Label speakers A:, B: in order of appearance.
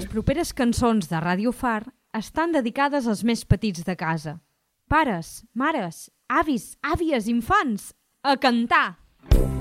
A: properes cançons de Ràdio Far estan dedicades als més petits de casa. Pares, mares, avis, àvies, infants, a cantar!